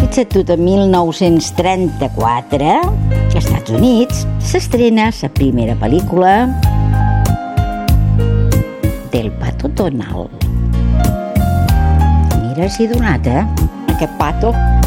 17 de 1934, als Estats Units, s'estrena la primera pel·lícula del Pato Donald. Mira si donat, aquest pato.